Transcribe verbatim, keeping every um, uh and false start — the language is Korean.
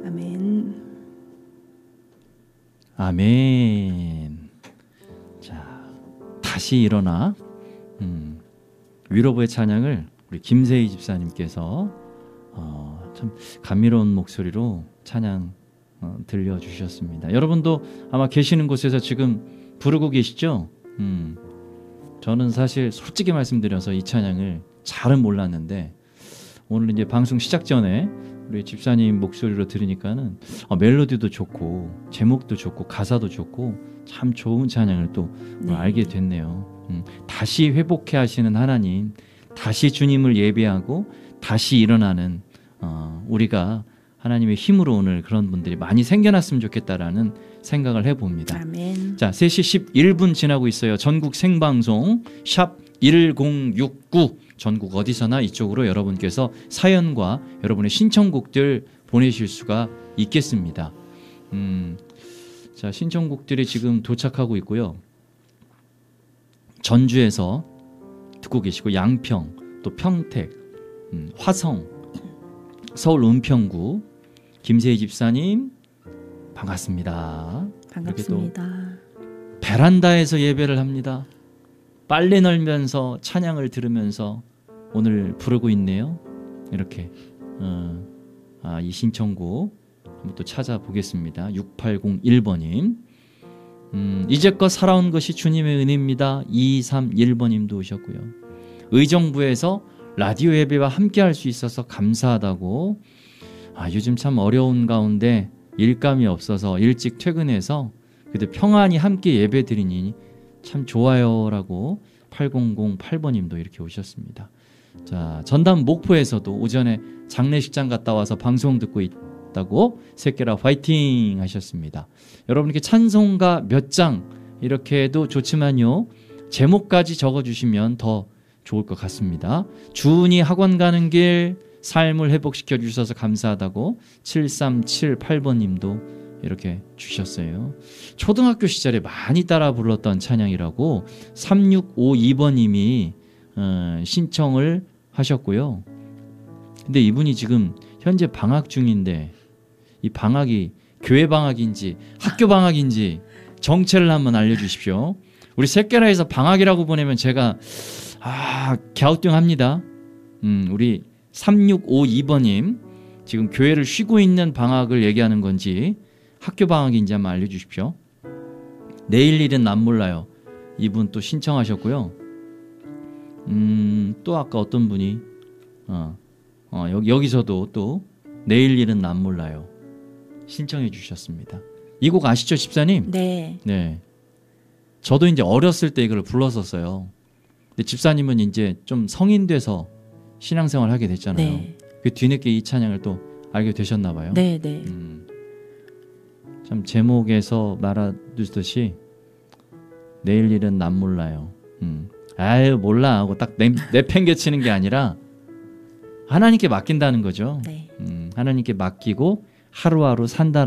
아멘. 아멘. 자, 다시 일어나. 음, 위로부의 찬양을 우리 김세희 집사님께서 어, 참 감미로운 목소리로 찬양 어, 들려주셨습니다. 여러분도 아마 계시는 곳에서 지금 부르고 계시죠? 음, 저는 사실 솔직히 말씀드려서 이 찬양을 잘은 몰랐는데 오늘 이제 방송 시작 전에 우리 집사님 목소리로 들으니까는 어, 멜로디도 좋고 제목도 좋고 가사도 좋고 참 좋은 찬양을 또 네. 알게 됐네요. 음, 다시 회복해 하시는 하나님, 다시 주님을 예배하고 다시 일어나는 어, 우리가 하나님의 힘으로 오늘 그런 분들이 많이 생겨났으면 좋겠다라는 생각을 해봅니다. 아멘. 자, 세 시 십일 분 지나고 있어요. 전국 생방송 샵 일공육구 전국 어디서나 이쪽으로 여러분께서 사연과 여러분의 신청곡들 보내실 수가 있겠습니다. 음, 자, 신청곡들이 지금 도착하고 있고요. 전주에서 듣고 계시고 양평, 또 평택, 음, 화성, 서울 은평구 김세희 집사님 반갑습니다. 반갑습니다. 베란다에서 예배를 합니다. 빨래 널면서 찬양을 들으면서 오늘 부르고 있네요. 이렇게 어, 아, 이 신청곡 한번 또 찾아보겠습니다. 육팔공일 번님 음, 이제껏 살아온 것이 주님의 은혜입니다. 이삼일 번님도 오셨고요. 의정부에서 라디오 예배와 함께할 수 있어서 감사하다고. 아, 요즘 참 어려운 가운데 일감이 없어서 일찍 퇴근해서 그래도 평안히 함께 예배 드리니 참 좋아요라고 팔공공팔 번님도 이렇게 오셨습니다. 자, 전남 목포에서도 오전에 장례식장 갔다 와서 방송 듣고 있다고 새끼라 화이팅 하셨습니다. 여러분께 찬송가 몇 장 이렇게 해도 좋지만요, 제목까지 적어주시면 더 좋을 것 같습니다. 주은이 학원 가는 길 삶을 회복시켜 주셔서 감사하다고 칠삼칠팔 번님도 이렇게 주셨어요. 초등학교 시절에 많이 따라 불렀던 찬양이라고 삼육오이 번님이 어, 신청을 하셨고요. 근데 이분이 지금 현재 방학 중인데 이 방학이 교회 방학인지 학교 방학인지 정체를 한번 알려주십시오. 우리 새끼라에서 방학이라고 보내면 제가 아 갸우뚱합니다. 음, 우리 삼육오이 번님 지금 교회를 쉬고 있는 방학을 얘기하는 건지 학교 방학인지 한번 알려주십시오. 내일 일은 난 몰라요. 이분 또 신청하셨고요. 음, 또 아까 어떤 분이 어, 어, 여기, 여기서도 또 내일 일은 난 몰라요 신청해 주셨습니다. 이 곡 아시죠, 집사님? 네. 네. 저도 이제 어렸을 때 이걸 불렀었어요. 근데 집사님은 이제 좀 성인 돼서 신앙생활 하게 됐잖아요. 네. 그 뒤늦게 이 찬양을 또 알게 되셨나 봐요. 네, 네. 음, 참 제목에서 말하듯이 내일 일은 난 몰라요. 음. 아유 몰라 하고 딱 내, 내팽개치는 게 아니라 하나님께 맡긴다는 거죠. 네. 음, 하나님께 맡기고 하루하루 산다.